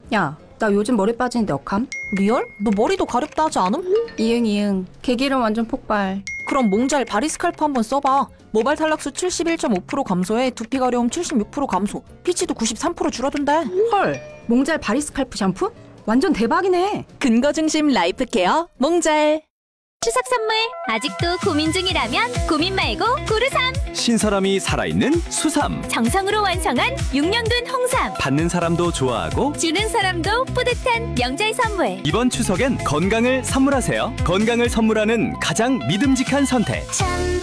야, 나 요즘 머리 빠지는데 어감? 리얼? 너 머리도 가렵다 하지 않음? 이응. 개기름 완전 폭발. 그럼 몽잘 바리스칼프 한번 써봐. 모발 탈락수 71.5% 감소에 두피 가려움 76% 감소, 피치도 93% 줄어든대. 헐, 몽잘 바리스칼프 샴푸? 완전 대박이네. 근거 중심 라이프 케어 몽잘. 추석 선물 아직도 고민 중이라면 고민 말고 고르삼. 신선함이 살아있는 수삼. 정성으로 완성한 6년 된 홍삼. 받는 사람도 좋아하고 주는 사람도 뿌듯한 명절 선물. 이번 추석엔 건강을 선물하세요. 건강을 선물하는 가장 믿음직한 선택. 참